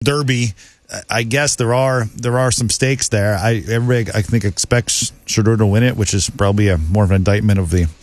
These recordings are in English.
Derby, I guess there are some stakes there. Everybody, I think, expects Shedeur to win it, which is probably more of an indictment of the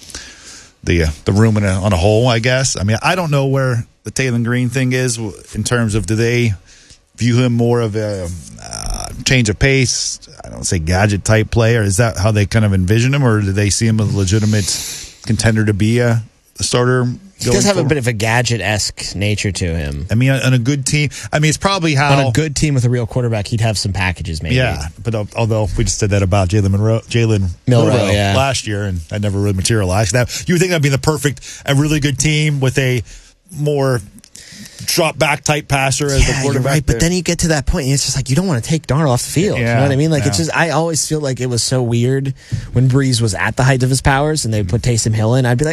room on a whole, I guess. I mean, I don't know where the Taylen Green thing is in terms of, do they view him more of a change of pace, I don't say gadget type player? Is that how they kind of envision him, or do they see him as a legitimate contender to be a starter? He does have a bit of a gadget-esque nature to him. I mean, on a good team, I mean, it's probably how... On a good team with a real quarterback, he'd have some packages, maybe. Yeah, but although we just said that about Jalen Milroe last year, and that never really materialized. Now, you would think that'd be a really good team with a more drop-back type passer as the quarterback. You're right, but then you get to that point, and it's just like, you don't want to take Darnold off the field. Yeah, you know what I mean? Like, it's just, I always feel like it was so weird when Breeze was at the height of his powers, and they put Taysom Hill in. I'd be like,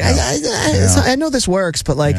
I know this works, but like,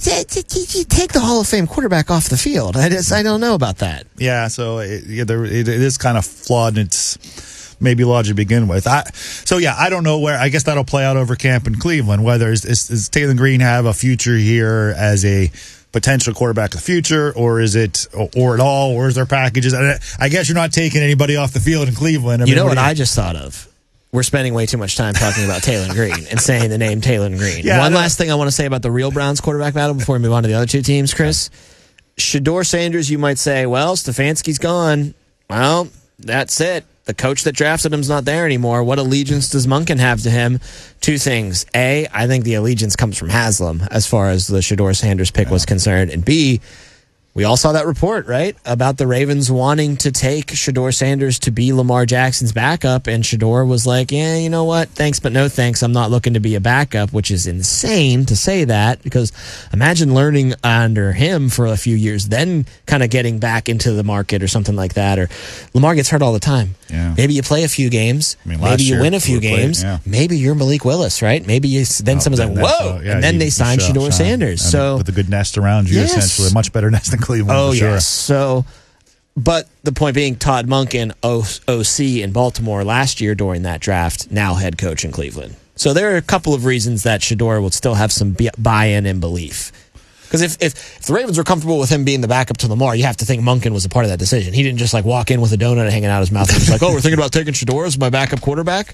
you take the Hall of Fame quarterback off the field. I don't know about that. Yeah, so it is kind of flawed in its maybe logic to begin with. I don't know where. I guess that'll play out over camp in Cleveland. Whether is Taylen Green have a future here as a potential quarterback of the future, or is it, or at all, or is there packages? I guess you're not taking anybody off the field in Cleveland. You know what I just thought of? We're spending way too much time talking about Taylen Green and saying the name Taylen Green. Yeah, One last thing I want to say about the real Browns quarterback battle before we move on to the other two teams, Chris. Shedeur Sanders, you might say, well, Stefanski's gone. Well, that's it. The coach that drafted him's not there anymore. What allegiance does Monken have to him? Two things. A, I think the allegiance comes from Haslam as far as the Shedeur Sanders pick was concerned. And B, we all saw that report, right, about the Ravens wanting to take Shedeur Sanders to be Lamar Jackson's backup, and Shedeur was like, yeah, you know what, thanks but no thanks, I'm not looking to be a backup, which is insane to say that, because imagine learning under him for a few years, then kind of getting back into the market or something like that. Or Lamar gets hurt all the time. Yeah. Maybe you play a few games, maybe you win a few games, maybe you're Malik Willis, right? Maybe someone's like, whoa, and then they sign Shedeur Sanders. So with a good nest around you, essentially, a much better nest than Cleveland. Oh, sure. yes. So, but the point being, Todd Monken, OC in Baltimore last year during that draft, now head coach in Cleveland. So there are a couple of reasons that Shedeur will still have some buy-in and belief. Because if the Ravens were comfortable with him being the backup to Lamar, you have to think Monken was a part of that decision. He didn't just like walk in with a donut hanging out his mouth and was like, oh, we're thinking about taking Shedeur as my backup quarterback?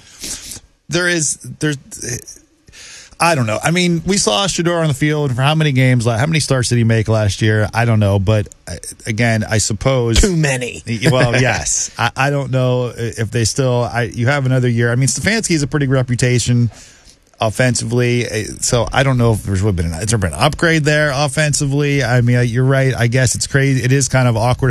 I don't know. I mean, we saw Shedeur on the field for how many games? How many starts did he make last year? I don't know. But again, I suppose too many. Well, yes. I don't know if they still. You have another year. I mean, Stefanski has a pretty good reputation offensively, so I don't know if has there been an upgrade there offensively. I mean, you're right. I guess it's crazy. It is kind of awkward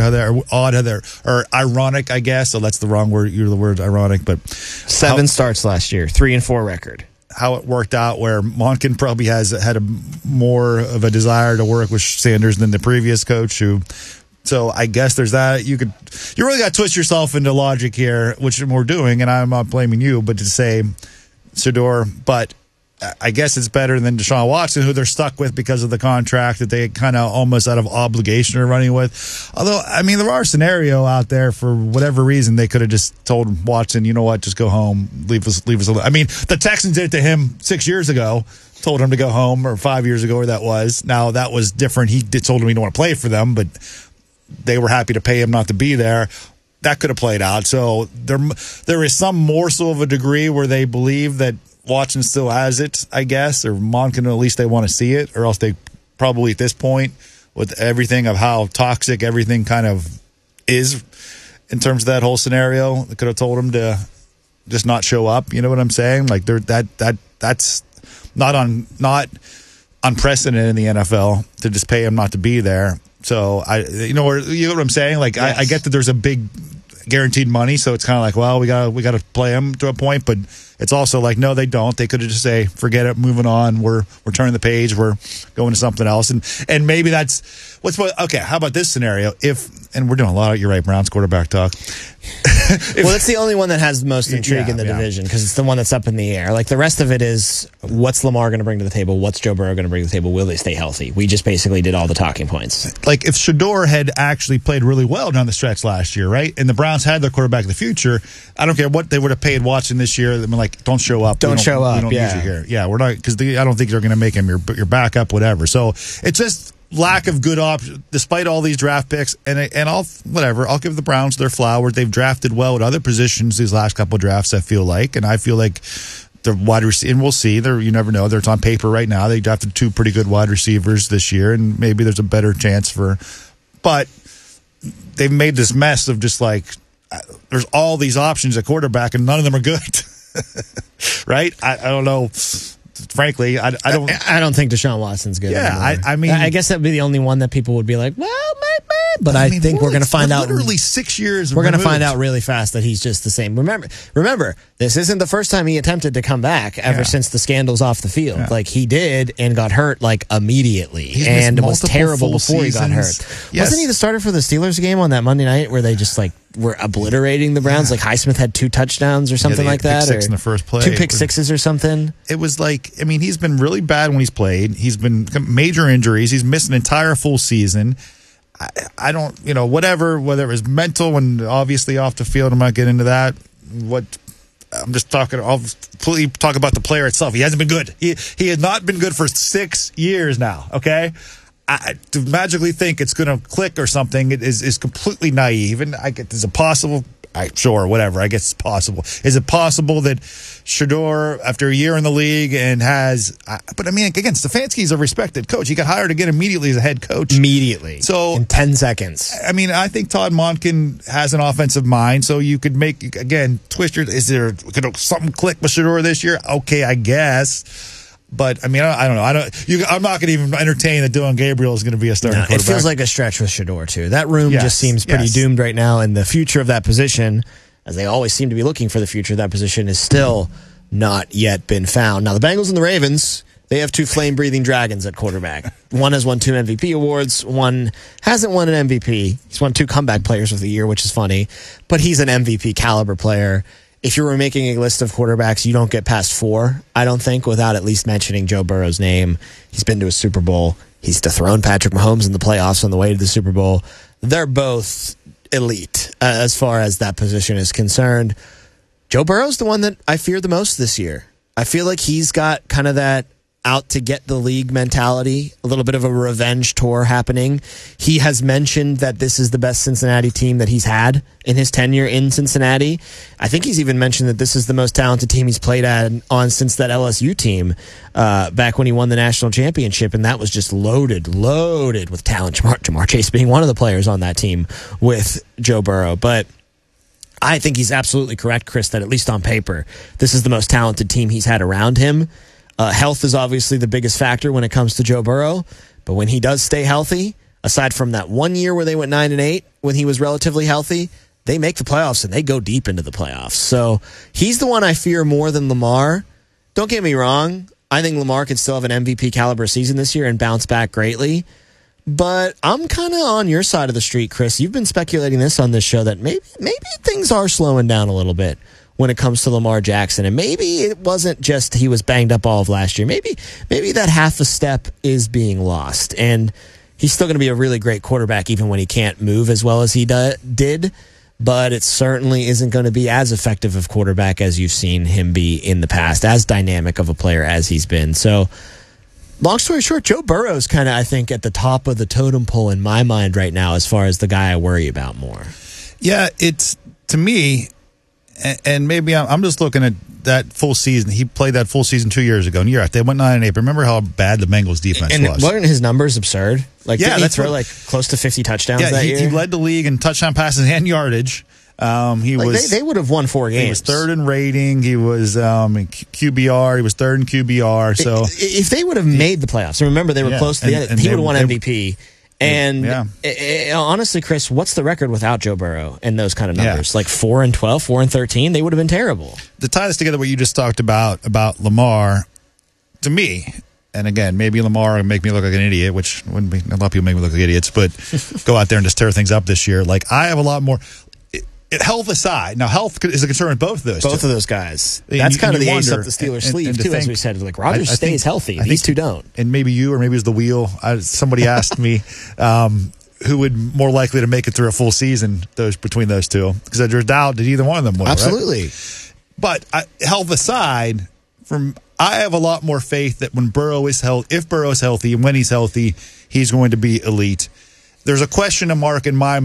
or ironic, I guess. So that's the wrong word. You're the word ironic, but 7 starts last year, 3-4 record. How it worked out, where Monken probably had more of a desire to work with Sanders than the previous coach. So I guess there's that. You really got to twist yourself into logic here, which we're doing, and I'm not blaming you, but to say Shedeur, but I guess it's better than Deshaun Watson, who they're stuck with because of the contract that they kind of almost out of obligation are running with. Although, I mean, there are scenario out there for whatever reason they could have just told Watson, you know what, just go home, leave us alone. I mean, the Texans did it to him 6 years ago, told him to go home, or 5 years ago, or that was. Now that was different. He told him he didn't want to play for them, but they were happy to pay him not to be there. That could have played out. So there is some morsel of a degree where they believe that Watson still has it, I guess, or Monken, at least they want to see it, or else they probably at this point, with everything of how toxic everything kind of is in terms of that whole scenario, they could have told him to just not show up. You know what I'm saying? Like that's not unprecedented in the NFL to just pay him not to be there. So you know what I'm saying? Like yes. I get that there's a big guaranteed money, so it's kind of like, well, we got to play him to a point, but it's also like, no, they don't. They could have just say, forget it, moving on. We're turning the page. We're going to something else, and maybe that's okay. How about this scenario? And we're doing a lot of, you're right, Browns quarterback talk. Well, it's the only one that has the most intrigue in the division, because it's the one that's up in the air. Like the rest of it is, what's Lamar going to bring to the table? What's Joe Burrow going to bring to the table? Will they stay healthy? We just basically did all the talking points. Like if Shedeur had actually played really well down the stretch last year, right? And the Browns had their quarterback of the future, I don't care what they would have paid Watson this year. I mean, like, don't show up. Don't show up. We don't use you here. Yeah, we're not, because I don't think they're going to make him your backup, whatever. So it's just, lack of good options, despite all these draft picks, and I'll give the Browns their flowers. They've drafted well at other positions these last couple of drafts, I feel like, and I feel like the wide receiver, and we'll see. You never know. It's on paper right now. They drafted 2 pretty good wide receivers this year, and maybe there's a better chance but they've made this mess of just like there's all these options at quarterback, and none of them are good. Right? I don't know. Frankly, I don't think Deshaun Watson's good. Yeah, I mean, I guess that'd be the only one that people would be like, well, maybe. But I think we're going to find out. Literally 6 years. We're going to find out really fast that he's just the same. Remember, this isn't the first time he attempted to come back ever since the scandals off the field. Yeah. Like he did and got hurt like immediately, and was terrible before he got hurt. Yes. Wasn't he the starter for the Steelers game on that Monday night where they just like were obliterating the Browns? Like Highsmith had 2 touchdowns or something like that, pick 6 in the first play. 2 pick sixes or something. It was like, I mean, he's been really bad when he's played. He's been major injuries. He's missed an entire full season. I don't, whether it was mental and obviously off the field, I'm not getting into that. I'm just talking, I'll completely talk about the player itself. He hasn't been good. He has not been good for 6 years now, okay? To magically think it's going to click or something is completely naive. And is it possible? Sure, whatever. I guess it's possible. Is it possible that Shedeur, after a year in the league and but I mean, again, Stefanski's a respected coach. He got hired again immediately as a head coach. Immediately. So in 10 seconds. I mean, I think Todd Monken has an offensive mind, so you could make, again, is there something click with Shedeur this year? Okay, I guess. But, I mean, I don't know. I'm not going to even entertain that Dylan Gabriel is going to be a starting quarterback. It feels like a stretch with Shedeur, too. That room just seems pretty doomed right now, and the future of that position, as they always seem to be looking for the future of that position, is still not yet been found. Now, the Bengals and the Ravens, they have 2 flame-breathing dragons at quarterback. One has won 2 MVP awards. One hasn't won an MVP. He's won 2 comeback players of the year, which is funny. But he's an MVP caliber player. If you were making a list of quarterbacks, you don't get past 4, I don't think, without at least mentioning Joe Burrow's name. He's been to a Super Bowl. He's dethroned Patrick Mahomes in the playoffs on the way to the Super Bowl. They're both elite as far as that position is concerned. Joe Burrow's the one that I fear the most this year. I feel like he's got kind of that out to get the league mentality, a little bit of a revenge tour happening. He has mentioned that this is the best Cincinnati team that he's had in his tenure in Cincinnati. I think he's even mentioned that this is the most talented team he's played on since that LSU team back when he won the national championship, and that was just loaded with talent. Jamar Chase being one of the players on that team with Joe Burrow. But I think he's absolutely correct, Chris, that at least on paper, this is the most talented team he's had around him. Health is obviously the biggest factor when it comes to Joe Burrow, but when he does stay healthy, aside from that 1 year where they went 9-8 when he was relatively healthy, they make the playoffs and they go deep into the playoffs. So he's the one I fear more than Lamar. Don't get me wrong. I think Lamar could still have an MVP caliber season this year and bounce back greatly. But I'm kind of on your side of the street, Chris. You've been speculating this on this show that maybe things are slowing down a little bit when it comes to Lamar Jackson. And maybe it wasn't just he was banged up all of last year. Maybe that half a step is being lost. And he's still going to be a really great quarterback even when he can't move as well as he did. But it certainly isn't going to be as effective of quarterback as you've seen him be in the past, as dynamic of a player as he's been. So long story short, Joe Burrow's kind of, I think, at the top of the totem pole in my mind right now as far as the guy I worry about more. Yeah, it's, to me, and maybe I'm just looking at that full season. He played that full season 2 years ago, and you're right, they went 9-8. Remember how bad the Bengals defense was? Weren't his numbers absurd? Like, didn't he throw like close to 50 touchdowns that year? He led the league in touchdown passes and yardage. They would have won 4 games. He was third in rating. He was in QBR. He was third in QBR. So if they would have made the playoffs, and remember they were close to the end, he would have won MVP. And honestly, Chris, what's the record without Joe Burrow and those kind of numbers? Like 4-12, 4-13, they would have been terrible. To tie this together, what you just talked about Lamar, to me, and again, maybe Lamar will make me look like an idiot, which wouldn't be, a lot of people make me look like idiots, but go out there and just tear things up this year. Like, I have a lot more. Health aside, now health is a concern with both of those. Both of those guys. That's kind of the ace up the Steelers' sleeve, too, as we said. Like, Rodgers stays healthy. These two don't. And maybe you, or maybe it was the wheel. Somebody asked me who would more likely to make it through a full season between those two. Because there's doubt that either one of them would. Absolutely. Right? But health aside, I have a lot more faith that when Burrow is healthy, if Burrow is healthy and when he's healthy, he's going to be elite. There's a question mark in my